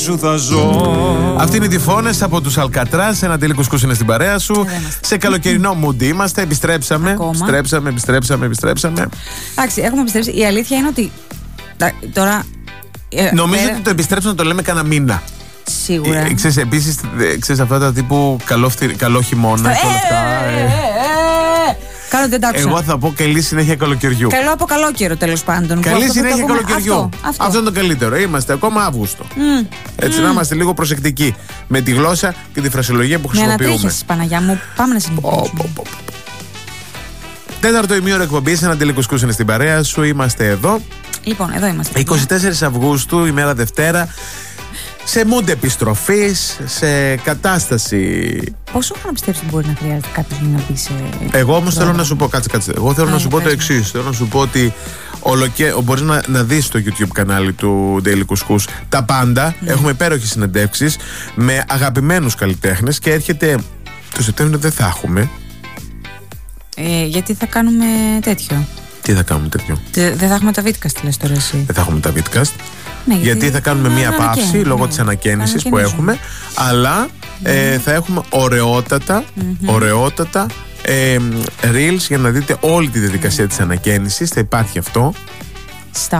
σου θα ζω. Αυτή είναι η Τυφώνες από τους Αλκατράς. Ένα τέλει κουσκούς είναι στην παρέα σου. Σε καλοκαιρινό mood είμαστε. Επιστρέψαμε. Επιστρέψαμε. Εντάξει, έχουμε επιστρέψει. Η αλήθεια είναι ότι τώρα. Νομίζω ότι το επιστρέψαμε το λέμε κανένα μήνα. Σίγουρα. Επίσης, αυτά τα τύπου καλό χειμώνα και όλα αυτά. Καλό δεν τα άκουσα. Εγώ θα πω καλή συνέχεια καλοκαιριού. Καλό από καλό καιρό, τέλος πάντων. Καλή συνέχεια καλοκαιριού. Αυτό είναι το καλύτερο. Είμαστε ακόμα Αύγουστο. Έτσι, να είμαστε λίγο προσεκτικοί με τη γλώσσα και τη φρασιολογία που χρησιμοποιούμε. Με ανατρίχεσαι, Παναγιά μου. Πάμε να συνεχίσουμε. Τέταρτο ημίωρο εκπομπής, ένα τελικουσκούς είναι στην παρέα σου. Είμαστε εδώ. Λοιπόν, εδώ είμαστε. 24 Αυγούστου, ημέρα Δευτέρα. Σε mood επιστροφής, σε κατάσταση. Πόσο χρόνο πιστεύεις ότι μπορεί να χρειάζεται κάποιος να μπει σε. Εγώ όμως θέλω να σου πω, κάτσε. Εγώ θέλω να σου πω το εξής. Θέλω να σου πω ότι μπορείς να δεις το YouTube κανάλι του Daily Couscous τα πάντα. Έχουμε υπέροχες συνεντεύξεις με αγαπημένους καλλιτέχνες και έρχεται το Σεπτέμβριο δεν θα έχουμε. Γιατί θα κάνουμε τέτοιο. Τι θα κάνουμε τέτοιο? Δεν θα έχουμε τα Vidcast, λες τώρα εσύ. Δεν θα έχουμε τα Vidcast. Ναι, γιατί θα κάνουμε μία παύση λόγω της ανακαίνησης που έχουμε. Αλλά θα έχουμε ωραιότατα reels για να δείτε όλη τη διαδικασία της ανακαίνησης. Θα υπάρχει αυτό.